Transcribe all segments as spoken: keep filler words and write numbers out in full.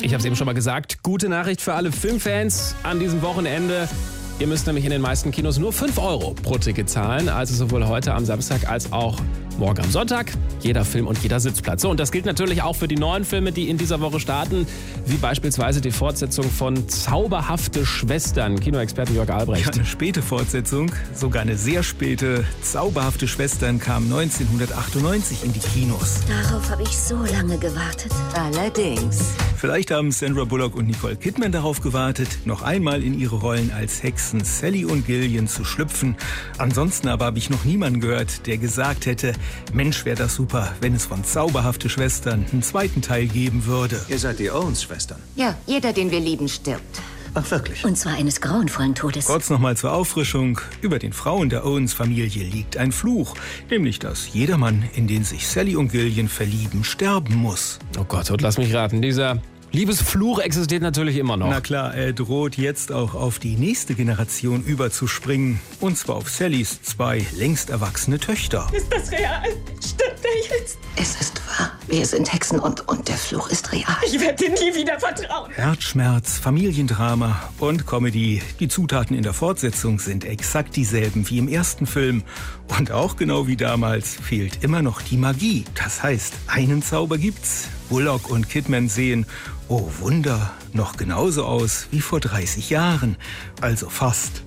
Ich habe es eben schon mal gesagt, gute Nachricht für alle Filmfans an diesem Wochenende. Ihr müsst nämlich in den meisten Kinos nur fünf Euro pro Ticket zahlen, also sowohl heute am Samstag als auch morgen am Sonntag. Jeder Film und jeder Sitzplatz. So, und das gilt natürlich auch für die neuen Filme, die in dieser Woche starten, wie beispielsweise die Fortsetzung von Zauberhafte Schwestern. Kinoexperten Jörg Albrecht. Ja, eine späte Fortsetzung, sogar eine sehr späte. Zauberhafte Schwestern kam neunzehnhundertachtundneunzig in die Kinos. Darauf habe ich so lange gewartet. Allerdings. Vielleicht haben Sandra Bullock und Nicole Kidman darauf gewartet, noch einmal in ihre Rollen als Hexen Sally und Gillian zu schlüpfen. Ansonsten aber habe ich noch niemanden gehört, der gesagt hätte, Mensch, wäre das super, wenn es von Zauberhafte Schwestern einen zweiten Teil geben würde. Ihr seid die Owens-Schwestern. Ja, jeder, den wir lieben, stirbt. Ach, wirklich? Und zwar eines grauenvollen Todes. Kurz nochmal zur Auffrischung. Über den Frauen der Owens-Familie liegt ein Fluch. Nämlich, dass jeder Mann, in den sich Sally und Gillian verlieben, sterben muss. Oh Gott, und lass mich raten, dieser Liebesfluch existiert natürlich immer noch. Na klar, er droht jetzt auch auf die nächste Generation überzuspringen. Und zwar auf Sallys zwei längst erwachsene Töchter. Ist das real? Stimmt der jetzt? Es ist wahr. Wir sind Hexen und, und der Fluch ist real. Ich werde dir nie wieder vertrauen. Herzschmerz, Familiendrama und Comedy. Die Zutaten in der Fortsetzung sind exakt dieselben wie im ersten Film. Und auch genau wie damals fehlt immer noch die Magie. Das heißt, einen Zauber gibt's. Bullock und Kidman sehen, oh Wunder, noch genauso aus wie vor dreißig Jahren. Also fast.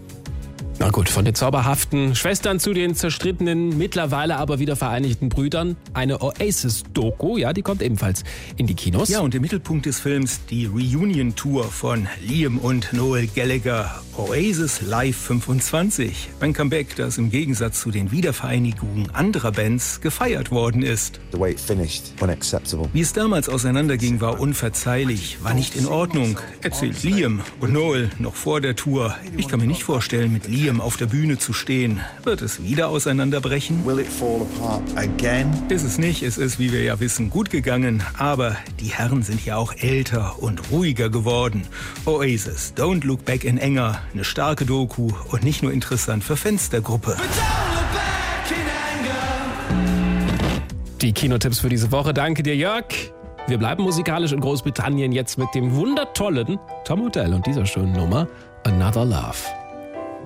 Na gut, von den zauberhaften Schwestern zu den zerstrittenen, mittlerweile aber wieder vereinigten Brüdern. Eine Oasis-Doku, ja, die kommt ebenfalls in die Kinos. Ja, und im Mittelpunkt des Films die Reunion-Tour von Liam und Noel Gallagher. Oasis Live fünfundzwanzig. Ein Comeback, das im Gegensatz zu den Wiedervereinigungen anderer Bands gefeiert worden ist. The way it finished, unacceptable. Wie es damals auseinanderging, war unverzeihlich, war nicht in Ordnung, erzählt Liam und Noel noch vor der Tour. Ich kann mir nicht vorstellen, mit Liam auf der Bühne zu stehen. Wird es wieder auseinanderbrechen? Will it fall apart again? Ist es nicht. Es ist, wie wir ja wissen, gut gegangen. Aber die Herren sind ja auch älter und ruhiger geworden. Oasis, Don't Look Back in Anger. Eine starke Doku und nicht nur interessant für Fans der Gruppe. Die Kinotipps für diese Woche. Danke dir, Jörg. Wir bleiben musikalisch in Großbritannien jetzt mit dem wundertollen Tom Odell und dieser schönen Nummer Another Love.